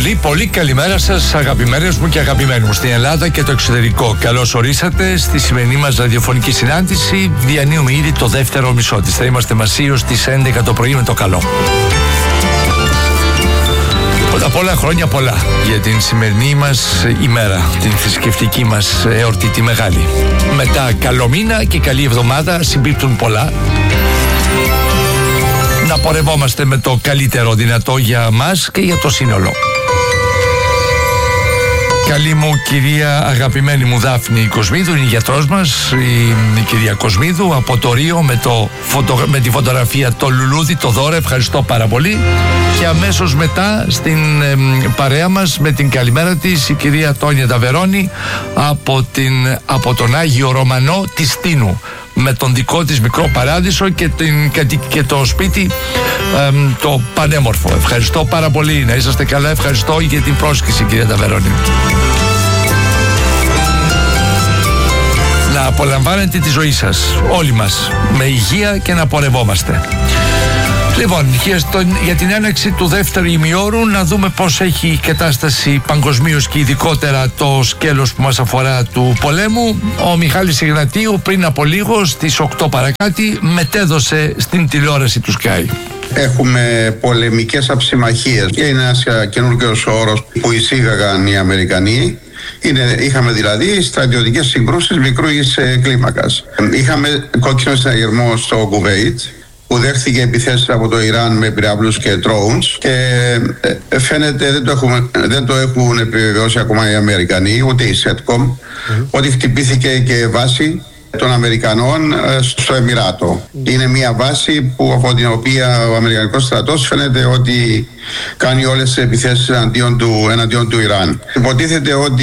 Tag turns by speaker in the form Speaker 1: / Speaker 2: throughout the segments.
Speaker 1: Πολύ καλημέρα σας, αγαπημένες μου και αγαπημένοι μου στην Ελλάδα και το εξωτερικό. Καλώς ορίσατε στη σημερινή μας ραδιοφωνική συνάντηση. Διανύουμε ήδη το δεύτερο μισό της. Θα είμαστε μαζί ως τις 11 το πρωί με το καλό. Πρώτα απ' όλα, χρόνια πολλά για την σημερινή μας ημέρα, την θρησκευτική μας εορτή, τη μεγάλη. Μετά καλό μήνα και καλή εβδομάδα, συμπίπτουν πολλά. Να πορευόμαστε με το καλύτερο δυνατό για μας και για το σύνολο. Καλή μου κυρία, αγαπημένη μου Δάφνη Κοσμίδου, είναι η γιατρός μας, η κυρία Κοσμίδου από το Ρίο με τη φωτογραφία το λουλούδι, το δώρο, ευχαριστώ πάρα πολύ. Και αμέσως μετά στην παρέα μας με την καλημέρα της η κυρία Τόνια Ταβερώνη από τον Άγιο Ρωμανό της Τίνου, με τον δικό της μικρό παράδεισο και το σπίτι το πανέμορφο. Ευχαριστώ πάρα πολύ, να είσαστε καλά, ευχαριστώ για την πρόσκληση κυρία Ταβερώνη. Να απολαμβάνετε τη ζωή σας, όλοι μας, με υγεία και να πορευόμαστε. Λοιπόν, για την έναρξη του δεύτερου ημιώρου να δούμε πώς έχει η κατάσταση παγκοσμίως και ειδικότερα το σκέλος που μας αφορά του πολέμου. Ο Μιχάλης Ιγνατίου πριν από λίγο στις 8 παρακάτι μετέδωσε στην τηλεόραση του Sky.
Speaker 2: Έχουμε πολεμικές αψημαχίες και είναι ένας καινούργιος όρος που εισήγαγαν οι Αμερικανοί. Είχαμε δηλαδή στρατιωτικές συγκρούσεις μικρής κλίμακας. Είχαμε κόκκινο συναγερμό στο Κουβέιτ που δέχθηκε επιθέσεις από το Ιράν με πυράβλους και drones και φαίνεται δεν το έχουν επιβεβαιώσει ακόμα οι Αμερικανοί, ούτε η SETCOM, ότι χτυπήθηκε και βάση των Αμερικανών στο Εμιράτο. Είναι μια βάση από την οποία ο Αμερικανικός στρατός φαίνεται ότι κάνει όλες τις επιθέσεις εναντίον του Ιράν. Υποτίθεται ότι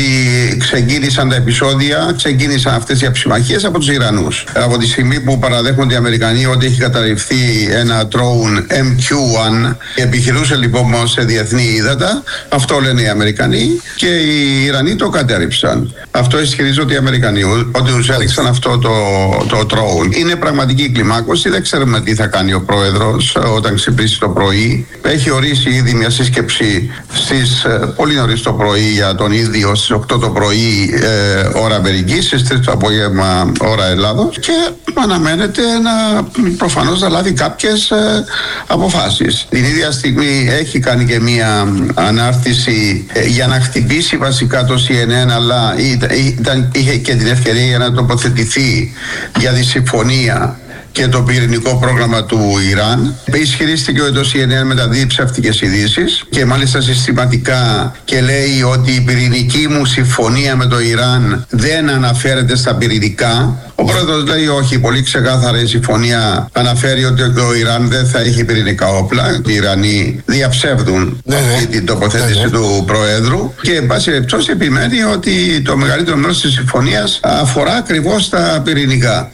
Speaker 2: ξεκίνησαν αυτές οι αψημαχίες από τους Ιρανούς. Από τη στιγμή που παραδέχονται οι Αμερικανοί ότι έχει καταρριφθεί ένα drone MQ-1 και επιχειρούσε λοιπόν σε διεθνή ύδατα, αυτό λένε οι Αμερικανοί και οι Ιρανοί το κατέρριψαν. Αυτό ισχυρίζονται οι Αμερικανοί, ότι τους έριξαν αυτό το drone. Είναι πραγματική κλιμάκωση, δεν ξέρουμε τι θα κάνει ο πρόεδρος όταν ξυπνήσει το πρωί. Έχει ορίσει ήδη μια σύσκεψη πολύ νωρίς το πρωί για τον ίδιο στις 8 το πρωί ώρα Αμερικής, στις 3 το απόγευμα ώρα Ελλάδος και αναμένεται προφανώς να λάβει κάποιες αποφάσεις. Την ίδια στιγμή έχει κάνει και μια ανάρτηση για να χτυπήσει βασικά το CNN, αλλά είχε και την ευκαιρία για να τοποθετηθεί για τη συμφωνία και το πυρηνικό πρόγραμμα του Ιράν. Ισχυρίστηκε ότι το CNN μεταδίδει ψεύτικες ειδήσεις και μάλιστα συστηματικά και λέει ότι η πυρηνική μου συμφωνία με το Ιράν δεν αναφέρεται στα πυρηνικά. Ο πρόεδρος λέει όχι, πολύ ξεκάθαρα η συμφωνία αναφέρει ότι το Ιράν δεν θα έχει πυρηνικά όπλα. Οι Ιρανοί διαψεύδουν αυτή την τοποθέτηση του Προέδρου και εν πάση περιπτώσει επιμένει ότι το μεγαλύτερο μέρος της συμφωνίας αφορά ακριβώς τα πυρηνικά.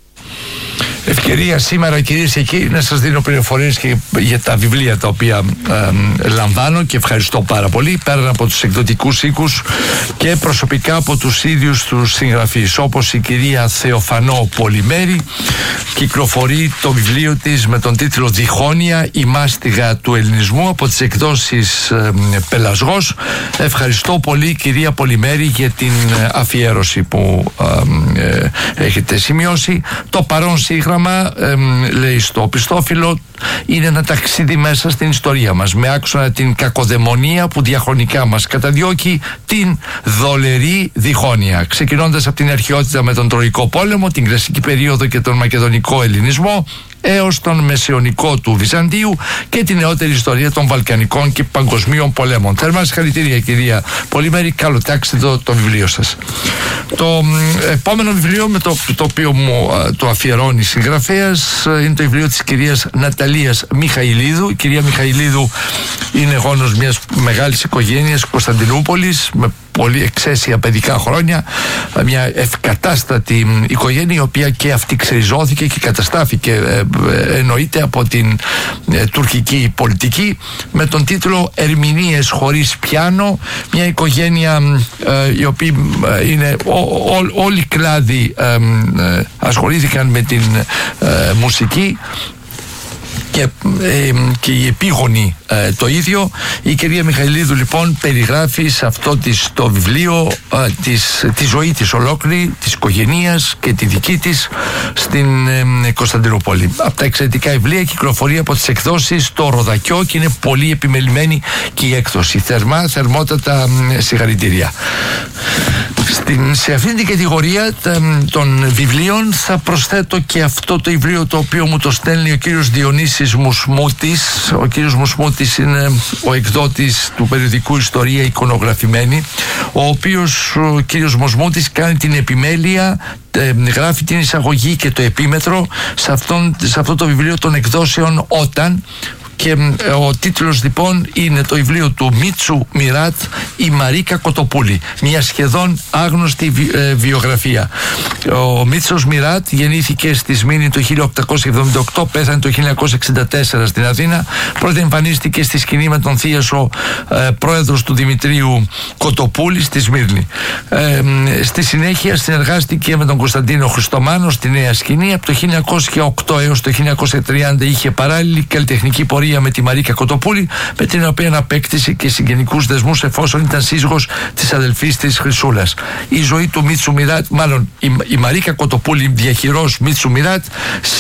Speaker 1: Ευκαιρία σήμερα, κυρίες και κύριοι, να σας δίνω πληροφορίες και για τα βιβλία τα οποία λαμβάνω και ευχαριστώ πάρα πολύ, πέραν από τους εκδοτικούς οίκους και προσωπικά από τους ίδιους τους συγγραφείς, όπως η κυρία Θεοφανό Πολυμέρη. Κυκλοφορεί το βιβλίο της με τον τίτλο «Διχόνοια, η μάστιγα του ελληνισμού» από τις εκδόσεις Πελασγός. Ευχαριστώ πολύ κυρία Πολυμέρη για την αφιέρωση που έχετε σημειώσει. Το παρόν σύγχρονα λέει στο πιστόφυλλο, είναι ένα ταξίδι μέσα στην ιστορία μας, με άξονα την κακοδαιμονία που διαχρονικά μας καταδιώκει, την δολερή διχόνοια, ξεκινώντας από την αρχαιότητα με τον Τροϊκό πόλεμο, την κλασική περίοδο και τον μακεδονικό ελληνισμό, έως τον μεσαιωνικό του Βυζαντίου και την νεότερη ιστορία των Βαλκανικών και παγκοσμίων πολέμων. Θερμά συγχαρητήρια κυρία Πολυμέρη, καλοτάξτε το βιβλίο σας. Το επόμενο βιβλίο με το οποίο μου το αφιερώνει συγγραφέας είναι το βιβλίο της κυρίας Ναταλίας Μιχαηλίδου. Η κυρία Μιχαηλίδου είναι γόνος μιας μεγάλης οικογένειας Κωνσταντινούπολης με πολύ εξαίσια παιδικά χρόνια, μια ευκατάστατη οικογένεια η οποία και αυτή ξεριζώθηκε και καταστάθηκε εννοείται από την τουρκική πολιτική με τον τίτλο «Ερμηνείες χωρίς πιάνο», μια οικογένεια η οποία είναι όλοι κλάδοι ασχολήθηκαν με την μουσική και η επίγονη το ίδιο. Η κυρία Μιχαηλίδου λοιπόν περιγράφει σε αυτό το βιβλίο τη ζωή της ολόκληρη, της οικογένειας και τη δική της στην Κωνσταντινούπολη. Από τα εξαιρετικά βιβλία κυκλοφορεί από τις εκδόσεις Το Ροδακιό και είναι πολύ επιμελημένη και η έκδοση. Θερμότατα συγχαρητήρια. Σε αυτήν την κατηγορία των βιβλίων θα προσθέτω και αυτό το βιβλίο το οποίο μου το στέλνει ο κύριος Διονύσης Μουσμούτης. Ο κύριος Μουσμούτης είναι ο εκδότης του περιοδικού Ιστορία Εικονογραφημένη, ο οποίος ο κύριος Μουσμούτης κάνει την επιμέλεια, γράφει την εισαγωγή και το επίμετρο σε αυτό το βιβλίο των εκδόσεων Όταν. Και ο τίτλος λοιπόν είναι το βιβλίο του Μίτσου Μιράτ, η Μαρίκα Κοτοπούλη, μια σχεδόν άγνωστη βιογραφία. Ο Μίτσος Μιράτ γεννήθηκε στη Σμήνη το 1878, πέθανε το 1964 στην Αθήνα. Πρώτα εμφανίστηκε στη σκηνή με τον θίασο πρόεδρος του Δημητρίου Κοτοπούλη στη Σμύρνη. Στη συνέχεια συνεργάστηκε με τον Κωνσταντίνο Χριστομάνο στη Νέα Σκηνή. Από το 1908 έως το 1930 είχε παράλληλη καλλιτεχνική πορεία με τη Μαρίκα Κοτοπούλη, με την οποία απέκτησε και συγγενικούς δεσμούς εφόσον ήταν σύζυγος της αδελφής της Χρυσούλας. Η ζωή του Μίτσου Μιράτ, μάλλον η Μαρίκα Κοτοπούλη διαχειρός Μίτσου Μιράτ,